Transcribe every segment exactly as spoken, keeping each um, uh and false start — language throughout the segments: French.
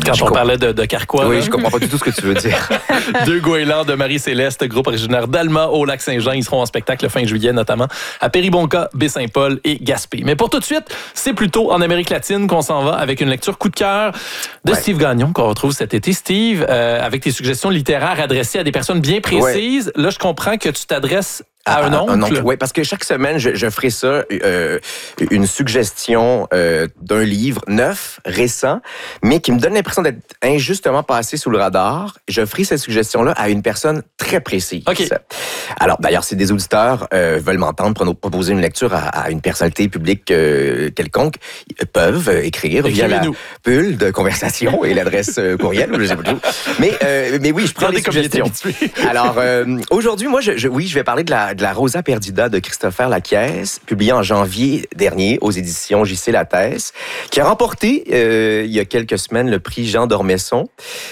Quand je on comp... parlait de, de Carquois. Oui, là. je comprends pas du tout ce que tu veux dire. Deux goélands de Marie-Céleste, groupe originaire d'Alma au Lac-Saint-Jean. Ils seront en spectacle fin juillet, notamment à Péribonka, Baie-Saint-Paul et Gaspé. Mais pour tout de suite, c'est plutôt en Amérique latine qu'on s'en va avec une lecture coup de cœur de ouais. Steve Gagnon qu'on retrouve cet été. Steve, euh, avec tes suggestions littéraires adressées à des personnes bien précises. Ouais. Là, je comprends que tu t'adresses à un oncle? Un oncle, oui, parce que chaque semaine, je, je ferai ça, euh, une suggestion euh, d'un livre neuf, récent, mais qui me donne l'impression d'être injustement passé sous le radar. Je ferai cette suggestion-là à une personne très précise. Okay. Alors, d'ailleurs, si des auditeurs euh, veulent m'entendre proposer une lecture à, à une personnalité publique euh, quelconque, ils peuvent écrire via la bulle de conversation et l'adresse euh, courriel, ou je sais pas tout. Mais, euh, mais oui, je prends des suggestions. Alors, euh, aujourd'hui, moi, je, je, oui, je vais parler de la de la Rosa Perdida de Christopher Lacaisse, publiée en janvier dernier aux éditions J C Lattès, qui a remporté euh, il y a quelques semaines le prix Jean d'Ormesson.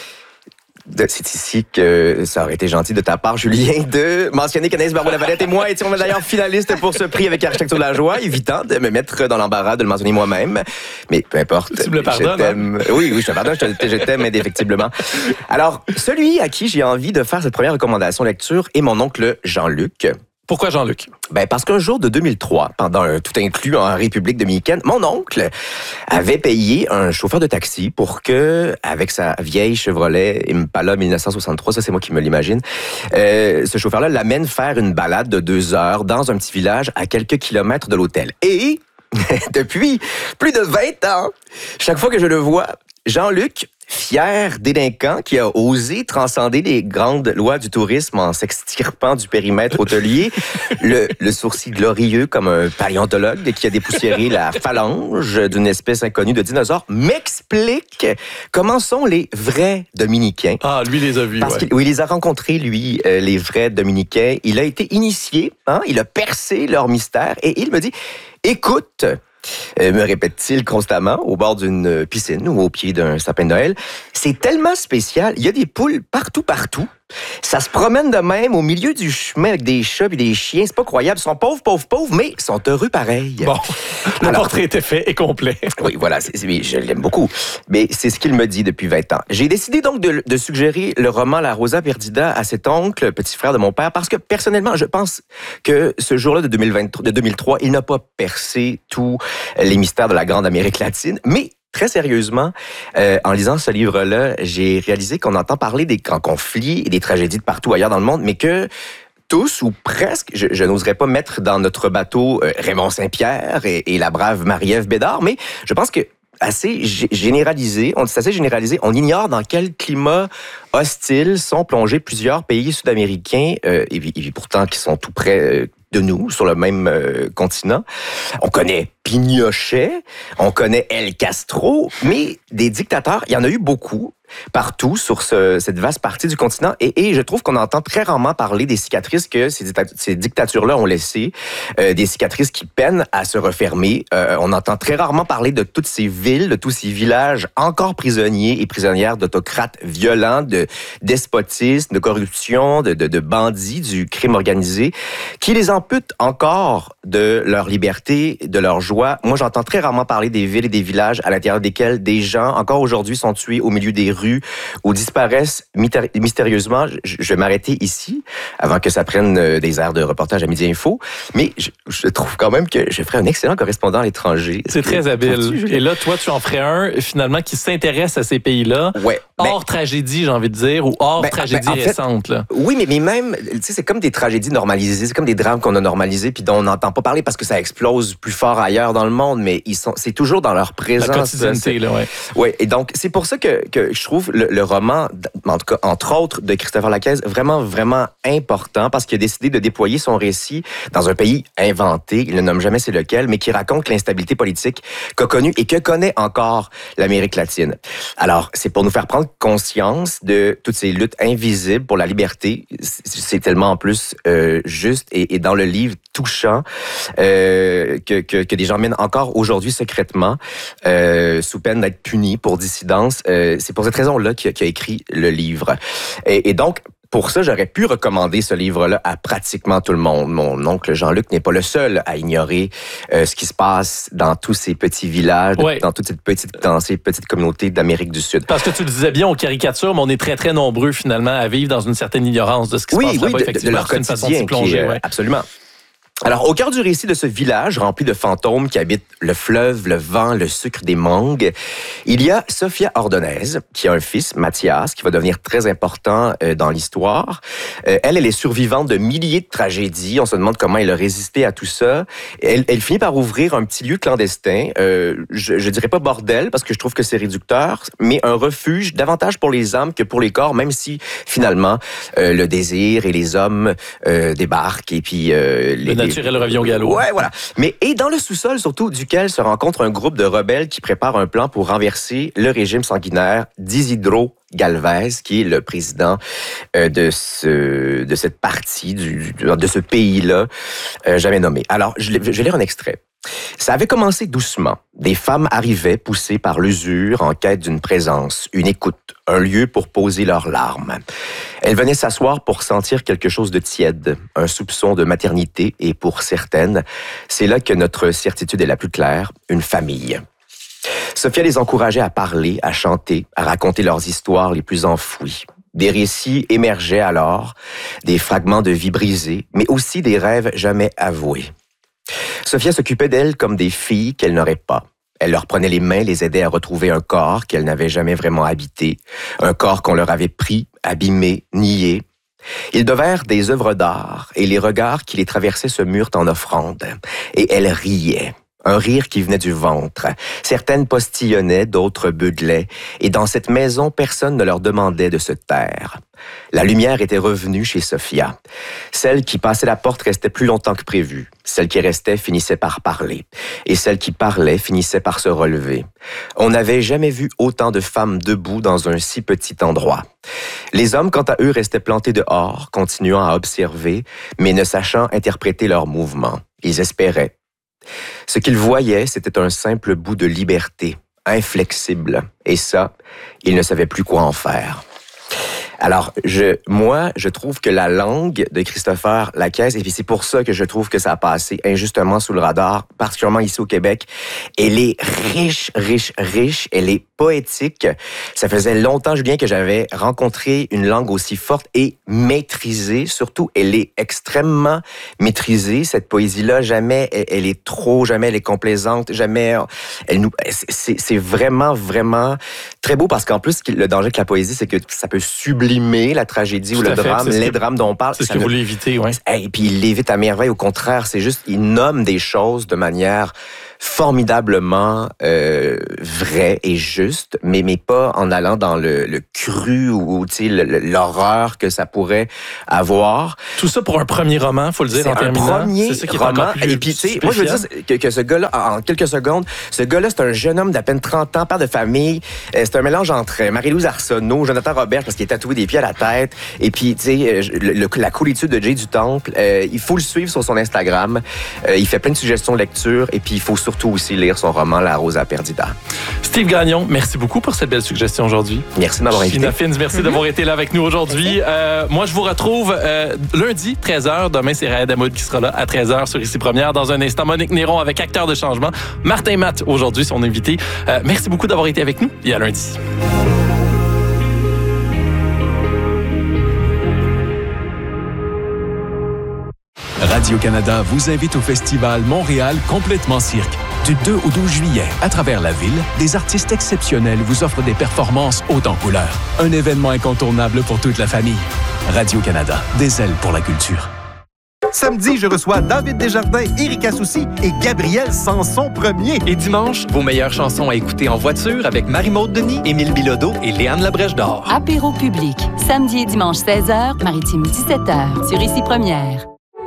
C'est ici que ça aurait été gentil de ta part, Julien, de mentionner qu'Anaïs Barbeau-Lavalette et moi étions d'ailleurs finalistes pour ce prix avec Architecture de la Joie, évitant de me mettre dans l'embarras de le mentionner moi-même. Mais peu importe. Tu me le pardonnes, je t'aime. Hein? Oui, oui, je te pardonne, je, te, je t'aime indéfectiblement. Alors, celui à qui j'ai envie de faire cette première recommandation lecture est mon oncle Jean-Luc. Pourquoi Jean-Luc? Ben parce qu'un jour de deux mille trois, pendant un tout inclus en République dominicaine, mon oncle avait payé un chauffeur de taxi pour que, avec sa vieille Chevrolet Impala dix-neuf cent soixante-trois, ça c'est moi qui me l'imagine, euh, ce chauffeur-là l'amène faire une balade de deux heures dans un petit village à quelques kilomètres de l'hôtel. Et depuis plus de vingt ans, chaque fois que je le vois, Jean-Luc, fier délinquant qui a osé transcender les grandes lois du tourisme en s'extirpant du périmètre hôtelier, le, le sourcil glorieux comme un paléontologue qui a dépoussiéré la phalange d'une espèce inconnue de dinosaures, m'explique comment sont les vrais dominicains. Ah, lui les a vus, Parce ouais. qu'il oui, il les a rencontrés, lui, euh, les vrais dominicains. Il a été initié, hein, il a percé leur mystère et il me dit, écoute... Euh, me répète-t-il constamment, au bord d'une piscine ou au pied d'un sapin de Noël. C'est tellement spécial. Il y a des poules partout, partout. Ça se promène de même au milieu du chemin avec des chats et des chiens. C'est pas croyable. Ils sont pauvres, pauvres, pauvres, mais ils sont heureux pareil. Bon, le Alors, portrait était fait et complet. Oui, voilà, c'est, c'est, je l'aime beaucoup. Mais c'est ce qu'il me dit depuis vingt ans. J'ai décidé donc de, de suggérer le roman La Rosa Perdida à cet oncle, petit frère de mon père, parce que personnellement, je pense que ce jour-là de deux mille vingt-trois, de deux mille trois, il n'a pas percé tous les mystères de la grande Amérique latine, mais très sérieusement, euh, en lisant ce livre-là, j'ai réalisé qu'on entend parler des grands conflits et des tragédies de partout ailleurs dans le monde, mais que tous ou presque, je, je n'oserais pas mettre dans notre bateau euh, Raymond Saint-Pierre et, et la brave Marie-Ève Bédard, mais je pense que assez g- généralisé, on c'est assez généralisé, on ignore dans quel climat hostile sont plongés plusieurs pays sud-américains, euh, et, et pourtant qui sont tout près euh, de nous, sur le même euh, continent. On connaît Pinochet, on connaît El Castro, mais des dictateurs, il y en a eu beaucoup partout sur ce, cette vaste partie du continent. Et, et je trouve qu'on entend très rarement parler des cicatrices que ces, ces dictatures-là ont laissées, euh, des cicatrices qui peinent à se refermer. Euh, on entend très rarement parler de toutes ces villes, de tous ces villages encore prisonniers et prisonnières d'autocrates violents, de despotisme, de corruption, de, de, de bandits, du crime organisé, qui les amputent encore de leur liberté, de leur joie. Moi, j'entends très rarement parler des villes et des villages à l'intérieur desquels des gens, encore aujourd'hui, sont tués au milieu des rues ou disparaissent mystérieusement. Je, je vais m'arrêter ici avant que ça prenne des airs de reportage à Midi Info, mais je, je trouve quand même que je ferais un excellent correspondant à l'étranger. C'est très habile. Et là, toi, tu en ferais un, finalement, qui s'intéresse à ces pays-là, ouais, hors ben, tragédie, j'ai envie de dire, ou hors ben, tragédie ben, en fait, récente. Là. Oui, mais, mais même, tu sais, c'est comme des tragédies normalisées, c'est comme des drames qu'on a normalisés puis dont on n'entend pas parler parce que ça explose plus fort ailleurs dans le monde, mais ils sont, c'est toujours dans leur présence. La quotidienneté, là, ouais. Oui, et donc, c'est pour ça que, que je trouve le, le roman, en tout cas, entre autres, de Christopher Lacaisse, vraiment, vraiment important parce qu'il a décidé de déployer son récit dans un pays inventé, il ne nomme jamais c'est lequel, mais qui raconte l'instabilité politique qu'a connue et que connaît encore l'Amérique latine. Alors, c'est pour nous faire prendre conscience de toutes ces luttes invisibles pour la liberté. C'est tellement en plus euh, juste et, et dans le livre touchant euh, que, que, que des gens mènent encore aujourd'hui secrètement euh, sous peine d'être punis pour dissidence. Euh, c'est pour cette raison-là qu'il a, qu'il a écrit le livre. Et, et donc, pour ça, j'aurais pu recommander ce livre-là à pratiquement tout le monde. Mon oncle Jean-Luc n'est pas le seul à ignorer euh, ce qui se passe dans tous ces petits villages, ouais. dans, toute cette petite, dans ces petites communautés d'Amérique du Sud. Parce que tu le disais bien, on caricature, mais on est très, très nombreux, finalement, à vivre dans une certaine ignorance de ce qui oui, se passe oui, là-bas, de, effectivement. de leur c'est une façon de s'y quotidien. plonger, Qui est, ouais. Absolument. Alors, au cœur du récit de ce village rempli de fantômes qui habitent le fleuve, le vent, le sucre des mangues, il y a Sophia Ordonez, qui a un fils, Mathias, qui va devenir très important euh, dans l'histoire. Euh, elle, elle est survivante de milliers de tragédies. On se demande comment elle a résisté à tout ça. Elle, elle finit par ouvrir un petit lieu clandestin. Euh, je, je dirais pas bordel, parce que je trouve que c'est réducteur, mais un refuge davantage pour les âmes que pour les corps, même si, finalement, euh, le désir et les hommes euh, débarquent et puis... Euh, les, naturel revient au galop. Ouais, voilà. Mais et dans le sous-sol, surtout, duquel se rencontre un groupe de rebelles qui prépare un plan pour renverser le régime sanguinaire d'Isidro Galvez, qui est le président euh, de ce de cette partie du, de ce pays-là, euh, jamais nommé. Alors, je, je vais lire un extrait. Ça avait commencé doucement. Des femmes arrivaient, poussées par l'usure, en quête d'une présence, une écoute, un lieu pour poser leurs larmes. Elles venaient s'asseoir pour sentir quelque chose de tiède, un soupçon de maternité, et pour certaines, c'est là que notre certitude est la plus claire, une famille. Sophia les encourageait à parler, à chanter, à raconter leurs histoires les plus enfouies. Des récits émergeaient alors, des fragments de vie brisés, mais aussi des rêves jamais avoués. Sophia s'occupait d'elles comme des filles qu'elle n'aurait pas. Elle leur prenait les mains, les aidait à retrouver un corps qu'elles n'avaient jamais vraiment habité, un corps qu'on leur avait pris, abîmé, nié. Ils devinrent des œuvres d'art et les regards qui les traversaient se murent en offrande. Et elles riaient. Un rire qui venait du ventre. Certaines postillonnaient, d'autres beuglaient. Et dans cette maison, personne ne leur demandait de se taire. La lumière était revenue chez Sophia. Celle qui passait la porte restait plus longtemps que prévu. Celle qui restait finissait par parler. Et celle qui parlait finissait par se relever. On n'avait jamais vu autant de femmes debout dans un si petit endroit. Les hommes, quant à eux, restaient plantés dehors, continuant à observer, mais ne sachant interpréter leurs mouvements. Ils espéraient. Ce qu'ils voyaient, c'était un simple bout de liberté, inflexible. Et ça, ils ne savaient plus quoi en faire. Alors, je, moi, je trouve que la langue de Christopher Lacaisse, et puis c'est pour ça que je trouve que ça a passé injustement sous le radar, particulièrement ici au Québec, elle est riche, riche, riche, elle est poétique. Ça faisait longtemps, Julien, que j'avais rencontré une langue aussi forte et maîtrisée. Surtout, elle est extrêmement maîtrisée, cette poésie-là. Jamais elle, elle est trop, jamais elle est complaisante, jamais elle nous... C'est, c'est vraiment, vraiment très beau parce qu'en plus, le danger de la poésie, c'est que ça peut sublimer la tragédie Tout ou le fait, drame, les que, drames dont on parle. C'est ce que vous voulez éviter, oui. Et puis il l'évite à merveille. Au contraire, c'est juste, il nomme des choses de manière formidablement euh, vraie et juste, mais, mais pas en allant dans le, le cru ou l'horreur que ça pourrait avoir. Tout ça pour un premier roman, faut le dire c'est en terminant. Un premier c'est ça qui est roman. Plus et puis, tu sais, moi, je veux dire que, que ce gars-là, en quelques secondes, ce gars-là, c'est un jeune homme d'à peine trente ans, père de famille. Euh, c'est un mélange entre Marie-Louise Arsenault, Jonathan Robert, parce qu'il est tatoué des pieds à la tête, et puis, tu sais, le, le, la coolitude de Jay du Temple. Euh, il faut le suivre sur son Instagram. Euh, il fait plein de suggestions de lecture, et puis il faut surtout aussi lire son roman La Rosa Perdida. Steve Gagnon, merci beaucoup pour cette belle suggestion aujourd'hui. Merci de m'avoir invité. Gina Fins, merci mm-hmm. d'avoir été là avec nous aujourd'hui. Euh, moi, je vous retrouve euh, lundi, treize heures. Demain, c'est Raed Hamoud qui sera là à treize heures sur Ici Première. Dans un instant, Monique Néron avec Acteur de changement. Martin Matt, aujourd'hui, son invité. Euh, merci beaucoup d'avoir été avec nous et à lundi. Radio-Canada vous invite au festival Montréal Complètement Cirque. Du deux au douze juillet, à travers la ville, des artistes exceptionnels vous offrent des performances hautes en couleurs. Un événement incontournable pour toute la famille. Radio-Canada, des ailes pour la culture. Samedi, je reçois David Desjardins, Erika Soucy et Gabriel Sanson premier. Et dimanche, vos meilleures chansons à écouter en voiture avec Marie-Maude Denis, Émile Bilodeau et Léane Labrèche d'Or. Apéro public, samedi et dimanche seize heures, Maritime dix-sept heures, sur Ici Première.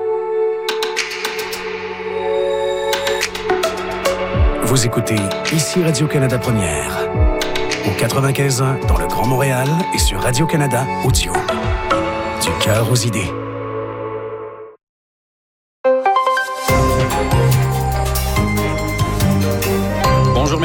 Vous écoutez Ici Radio-Canada Première, au quatre-vingt-quinze ans dans le Grand Montréal et sur Radio-Canada Audio. Du cœur aux idées. Bonjour, mesdames.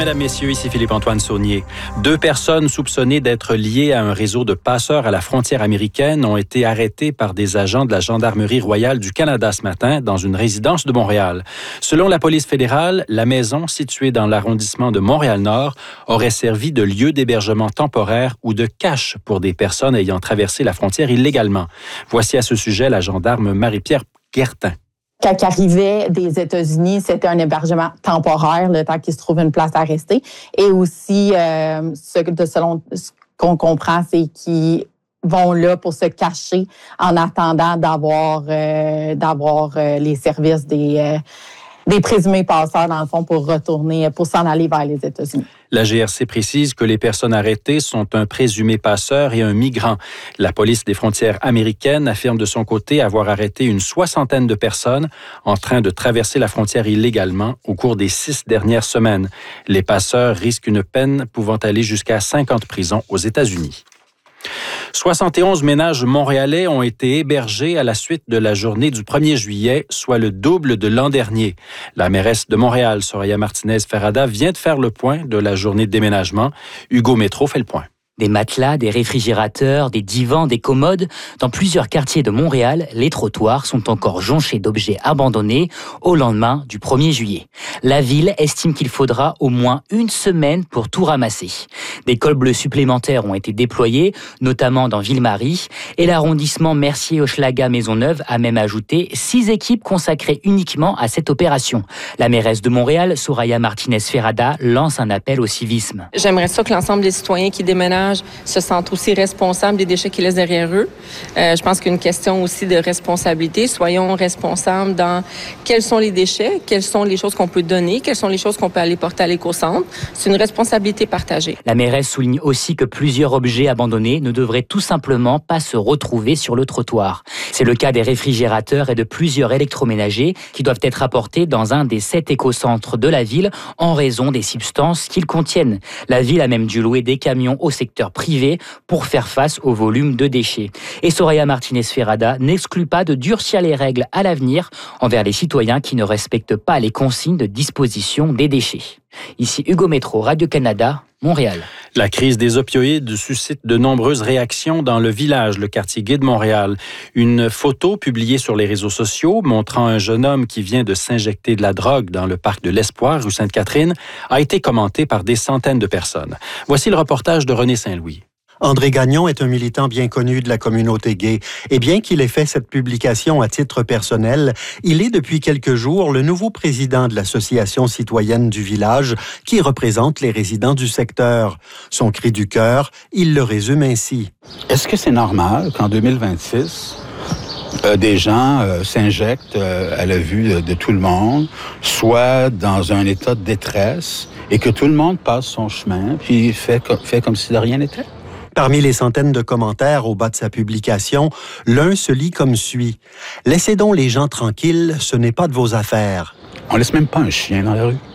Mesdames, Messieurs, ici Philippe-Antoine Saunier. Deux personnes soupçonnées d'être liées à un réseau de passeurs à la frontière américaine ont été arrêtées par des agents de la Gendarmerie royale du Canada ce matin dans une résidence de Montréal. Selon la police fédérale, la maison située dans l'arrondissement de Montréal-Nord aurait servi de lieu d'hébergement temporaire ou de cache pour des personnes ayant traversé la frontière illégalement. Voici à ce sujet la gendarme Marie-Pierre Guertin. Quand ils arrivaient des États-Unis, c'était un hébergement temporaire, le temps qu'ils se trouvent une place à rester. Et aussi, euh, ce, de, selon ce qu'on comprend, c'est qu'ils vont là pour se cacher en attendant d'avoir, euh, d'avoir euh, les services des, euh, des présumés passeurs, dans le fond, pour retourner, pour s'en aller vers les États-Unis. La G R C précise que les personnes arrêtées sont un présumé passeur et un migrant. La police des frontières américaines affirme de son côté avoir arrêté une soixantaine de personnes en train de traverser la frontière illégalement au cours des six dernières semaines. Les passeurs risquent une peine pouvant aller jusqu'à cinq ans de prison aux États-Unis. soixante et onze ménages montréalais ont été hébergés à la suite de la journée du premier juillet, soit le double de l'an dernier. La mairesse de Montréal, Soraya Martinez-Ferrada, vient de faire le point de la journée de déménagement. Hugo Métro fait le point. Des matelas, des réfrigérateurs, des divans, des commodes. Dans plusieurs quartiers de Montréal, les trottoirs sont encore jonchés d'objets abandonnés au lendemain du premier juillet. La ville estime qu'il faudra au moins une semaine pour tout ramasser. Des cols bleus supplémentaires ont été déployés, notamment dans Ville-Marie, et l'arrondissement Mercier-Hochelaga-Maisonneuve a même ajouté six équipes consacrées uniquement à cette opération. La mairesse de Montréal, Soraya Martinez-Ferrada, lance un appel au civisme. J'aimerais ça que l'ensemble des citoyens qui déménagent se sentent aussi responsables des déchets qu'ils laissent derrière eux. Euh, je pense qu'il y a une question aussi de responsabilité. Soyons responsables dans quels sont les déchets, quelles sont les choses qu'on peut donner, quelles sont les choses qu'on peut aller porter à l'éco-centre. C'est une responsabilité partagée. La mairesse souligne aussi que plusieurs objets abandonnés ne devraient tout simplement pas se retrouver sur le trottoir. C'est le cas des réfrigérateurs et de plusieurs électroménagers qui doivent être apportés dans un des sept éco-centres de la ville en raison des substances qu'ils contiennent. La ville a même dû louer des camions au secteur privé pour faire face au volume de déchets. Et Soraya Martinez-Ferrada n'exclut pas de durcir les règles à l'avenir envers les citoyens qui ne respectent pas les consignes de disposition des déchets. Ici Hugo Métro, Radio-Canada, Montréal. La crise des opioïdes suscite de nombreuses réactions dans le village, le quartier gay de Montréal. Une photo publiée sur les réseaux sociaux montrant un jeune homme qui vient de s'injecter de la drogue dans le parc de l'Espoir, rue Sainte-Catherine, a été commentée par des centaines de personnes. Voici le reportage de René Saint-Louis. André Gagnon est un militant bien connu de la communauté gay. Et bien qu'il ait fait cette publication à titre personnel, il est depuis quelques jours le nouveau président de l'Association citoyenne du village qui représente les résidents du secteur. Son cri du cœur, il le résume ainsi. Est-ce que c'est normal qu'en deux mille vingt-six, euh, des gens euh, s'injectent euh, à la vue de, de tout le monde, soit dans un état de détresse, et que tout le monde passe son chemin puis fait, fait comme si de rien n'était? Parmi les centaines de commentaires au bas de sa publication, l'un se lit comme suit. « Laissez donc les gens tranquilles, ce n'est pas de vos affaires. » On laisse même pas un chien dans la rue.